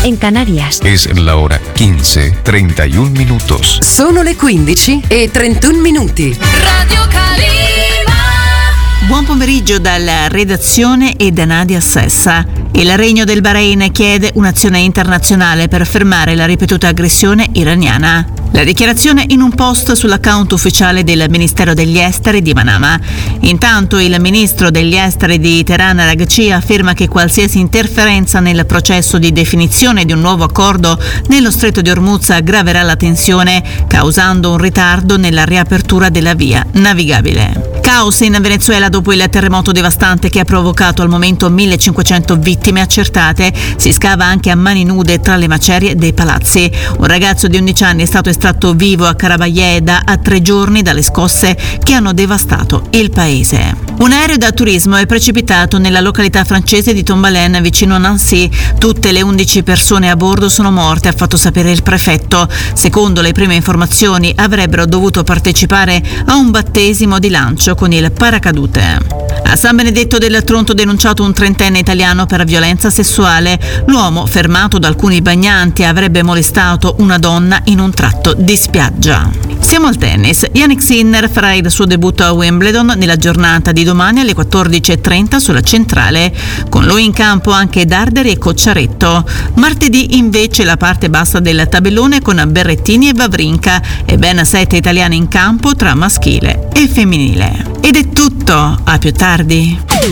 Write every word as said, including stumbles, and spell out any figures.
en Canarias. Es la hora quince, treinta y un minutos. Sono le quindici e trentuno minuti. Radio Calima. Buon pomeriggio dalla redazione e da Nadia Sessa. Il Regno del Bahrain chiede un'azione internazionale per fermare la ripetuta aggressione iraniana. La dichiarazione in un post sull'account ufficiale del Ministero degli Esteri di Manama. Intanto il ministro degli Esteri di Teheran, Araghchi, afferma che qualsiasi interferenza nel processo di definizione di un nuovo accordo nello Stretto di Hormuz aggraverà la tensione, causando un ritardo nella riapertura della via navigabile. Caos in Venezuela dopo il terremoto devastante che ha provocato al momento millecinquecento vittime accertate. Si scava anche a mani nude tra le macerie dei palazzi. Un ragazzo di undici anni è stato estratto vivo a Carabayeda a tre giorni dalle scosse che hanno devastato il paese. Un aereo da turismo è precipitato nella località francese di Tombalaine vicino a Nancy. Tutte le undici persone a bordo sono morte, ha fatto sapere il prefetto. Secondo le prime informazioni avrebbero dovuto partecipare a un battesimo di lancio con il paracadute. A San Benedetto del Tronto denunciato un trentenne italiano per violenza sessuale. L'uomo, fermato da alcuni bagnanti, avrebbe molestato una donna in un tratto di spiaggia. Siamo al tennis. Jannik Sinner farà il suo debutto a Wimbledon nella giornata di domani alle quattordici e trenta sulla centrale. Con lui in campo anche Darderi e Cocciaretto. Martedì invece la parte bassa del tabellone con Berrettini e Wawrinka e ben sette italiani in campo tra maschile e femminile. Ed è tutto, a più tardi.